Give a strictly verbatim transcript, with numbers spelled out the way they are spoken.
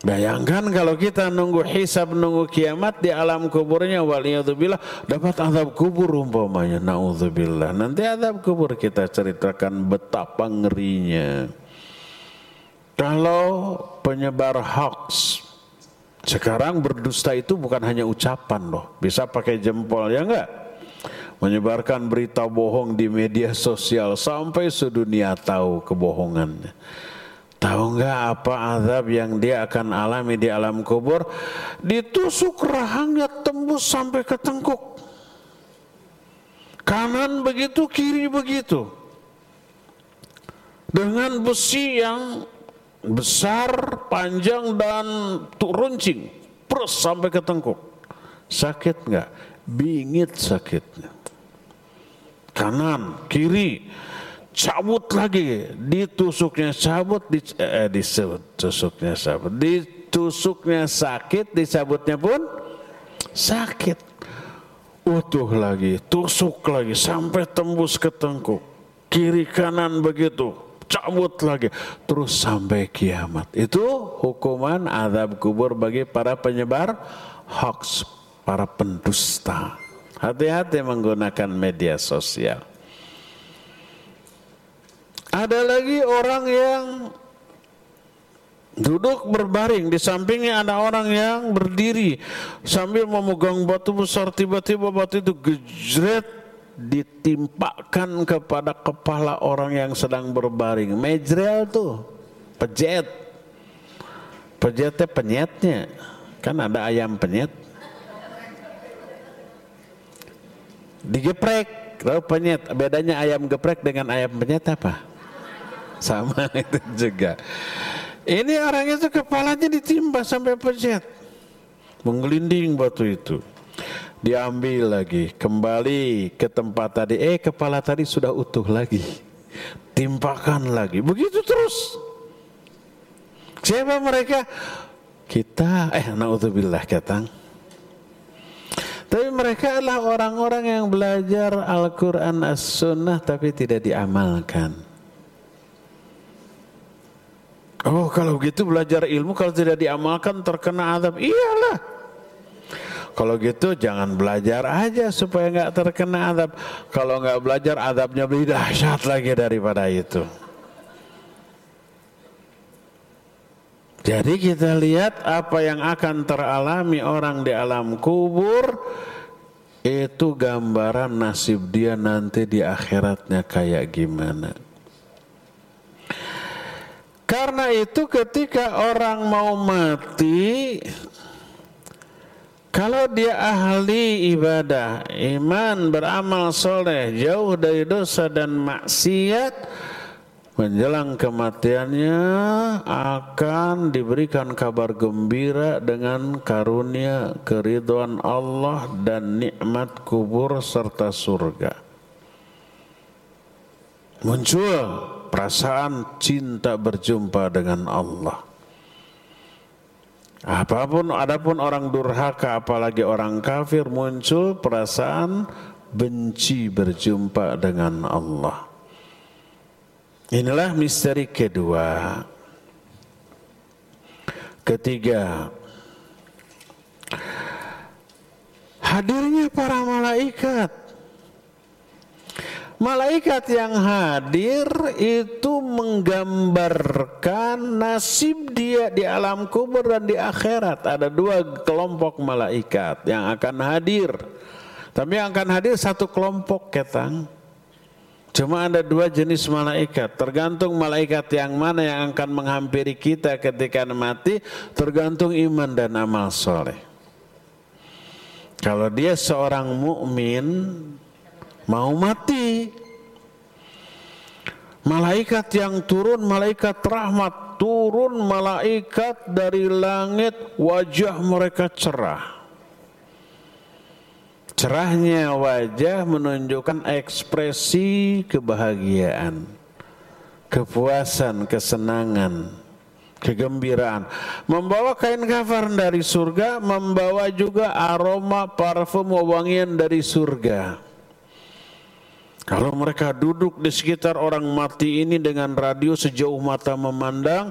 Bayangkan kalau kita nunggu hisab, nunggu kiamat di alam kuburnya, waliyadzubillah, dapat azab kubur umpamanya, naudzubillah. Nanti azab kubur kita ceritakan betapa ngerinya. Kalau penyebar hoax, sekarang berdusta itu bukan hanya ucapan loh, bisa pakai jempol, ya enggak? Menyebarkan berita bohong di media sosial sampai sedunia tahu kebohongannya. Tahu enggak apa azab yang dia akan alami di alam kubur? Ditusuk rahangnya tembus sampai ke tengkuk. Kanan begitu, kiri begitu. Dengan besi yang besar, panjang dan runcing. Terus sampai ke tengkuk. Sakit enggak? Bingit sakitnya. Kanan, kiri. Cabut lagi, ditusuknya cabut, di, eh, ditusuknya cabut, ditusuknya sakit, dicabutnya pun sakit. Utuh lagi, tusuk lagi, sampai tembus ke tengkuk, kiri kanan begitu, cabut lagi, terus sampai kiamat. Itu hukuman azab kubur bagi para penyebar hoax, para pendusta. Hati-hati menggunakan media sosial. Ada lagi orang yang duduk berbaring, di sampingnya ada orang yang berdiri sambil memegang batu besar, tiba-tiba batu itu gejret ditimpakan kepada kepala orang yang sedang berbaring. Mejrel tuh, pejet. Pejetnya penyetnya, kan ada ayam penyet. Digeprek, lalu penyet. Bedanya ayam geprek dengan ayam penyet apa? Sama itu juga. Ini orang itu kepalanya ditimpa sampai pejet, menggelinding batu itu. Diambil lagi, kembali ke tempat tadi. Eh kepala tadi sudah utuh lagi, timpakan lagi. Begitu terus. Siapa mereka? Kita. Eh naudzubillah katang. Tapi mereka adalah orang-orang yang belajar Al-Quran As-Sunnah tapi tidak diamalkan. Oh kalau gitu belajar ilmu kalau tidak diamalkan terkena azab. Iyalah. Kalau gitu jangan belajar aja supaya nggak terkena azab. Kalau nggak belajar azabnya lebih dahsyat lagi daripada itu. Jadi kita lihat apa yang akan teralami orang di alam kubur. Itu gambaran nasib dia nanti di akhiratnya kayak gimana. Karena itu ketika orang mau mati, kalau dia ahli ibadah, iman, beramal soleh, jauh dari dosa dan maksiat, menjelang kematiannya akan diberikan kabar gembira dengan karunia keridhaan Allah dan nikmat kubur serta surga. Muncul perasaan cinta berjumpa dengan Allah. Apapun, adapun orang durhaka, apalagi orang kafir, muncul perasaan benci berjumpa dengan Allah. Inilah misteri kedua. Ketiga, hadirnya para malaikat. Malaikat yang hadir itu menggambarkan nasib dia di alam kubur dan di akhirat. Ada dua kelompok malaikat yang akan hadir. Tapi yang akan hadir satu kelompok ketang. Cuma ada dua jenis malaikat. Tergantung malaikat yang mana yang akan menghampiri kita ketika mati, tergantung iman dan amal soleh. Kalau dia seorang mukmin mau mati, malaikat yang turun, malaikat rahmat turun, malaikat dari langit, wajah mereka cerah. Cerahnya wajah menunjukkan ekspresi kebahagiaan, kepuasan, kesenangan, kegembiraan. Membawa kain kafan dari surga, membawa juga aroma parfum wangian dari surga. Kalau mereka duduk di sekitar orang mati ini dengan radius sejauh mata memandang,